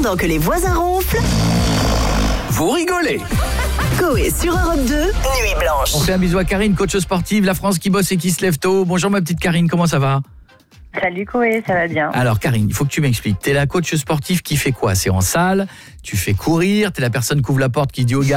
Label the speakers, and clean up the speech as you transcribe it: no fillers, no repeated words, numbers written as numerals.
Speaker 1: Pendant que les voisins ronflent,
Speaker 2: Vous rigolez.
Speaker 1: Coé sur Europe 2, Nuit Blanche.
Speaker 3: On fait un bisou à Karine, coach sportive, la France qui bosse et qui se lève tôt. Bonjour ma petite Karine, comment ça va ?
Speaker 4: Salut Coé, ça va bien.
Speaker 3: Alors Karine, il faut que tu m'expliques. T'es la coach sportive qui fait quoi ? C'est en salle, tu fais courir, t'es la personne qui ouvre la porte qui dit aux gars